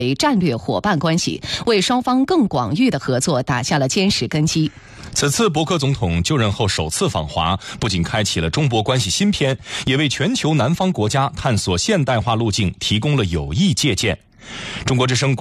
战略伙伴关系，为双方更广域的合作打下了坚实根基。 此次伯克总统就任后首次访华，不仅开启了中伯关系新篇，也为全球南方国家探索现代化路径提供了有益借鉴。中国之声